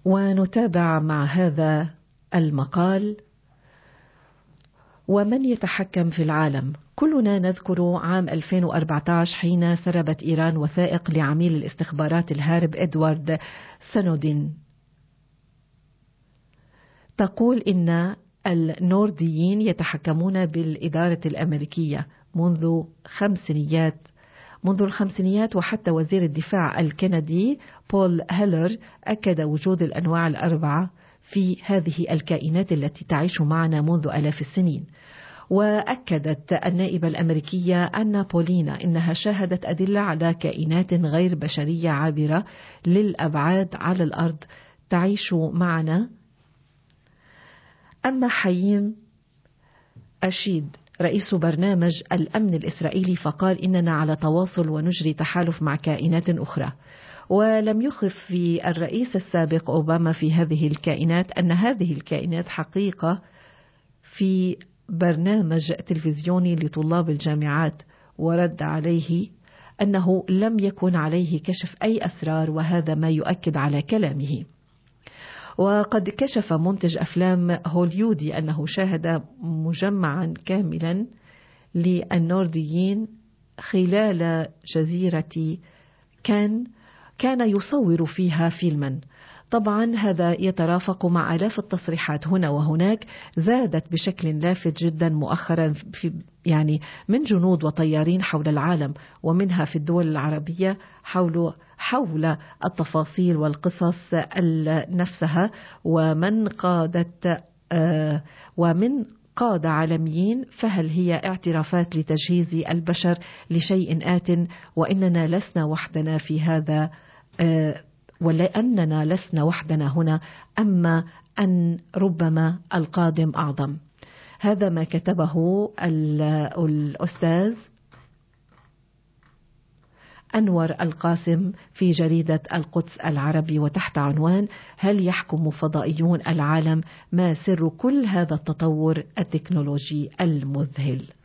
ونتابع مع هذا المقال. ومن يتحكم في العالم؟ كلنا نذكر عام 2014 حين سربت إيران وثائق لعميل الاستخبارات الهارب إدوارد سنودين. تقول إن النورديين يتحكمون بالإدارة الأمريكية منذ الخمسينيات، وحتى وزير الدفاع الكندي بول هيلر أكد وجود الأنواع الأربعة في هذه الكائنات التي تعيش معنا منذ آلاف السنين. وأكدت النائبة الأمريكية أنا بولينا إنها شاهدت أدلة على كائنات غير بشرية عابرة للأبعاد على الأرض تعيش معنا. أما حييم أشيد رئيس برنامج الأمن الإسرائيلي فقال إننا على تواصل ونجري تحالف مع كائنات أخرى. ولم يخف في الرئيس السابق أوباما في هذه الكائنات أن هذه الكائنات حقيقة في برنامج تلفزيوني لطلاب الجامعات، ورد عليه أنه لم يكن عليه كشف أي أسرار، وهذا ما يؤكد على كلامه. وقد كشف منتج أفلام هوليودي أنه شاهد مجمعا كاملا للنورديين خلال جزيرة كان يصور فيها فيلما. طبعا هذا يترافق مع آلاف التصريحات هنا وهناك زادت بشكل لافت جدا مؤخرا من جنود وطيارين حول العالم، ومنها في الدول العربية حول التفاصيل والقصص نفسها، ومن قادة عالميين، فهل هي اعترافات لتجهيز البشر لشيء آت، وإننا لسنا وحدنا في هذا، ولأننا لسنا وحدنا هنا، أما أن ربما القادم أعظم. هذا ما كتبه الأستاذ أنور القاسم في جريدة القدس العربي، وتحت عنوان: هل يحكم فضائيون العالم؟ ما سر كل هذا التطور التكنولوجي المذهل؟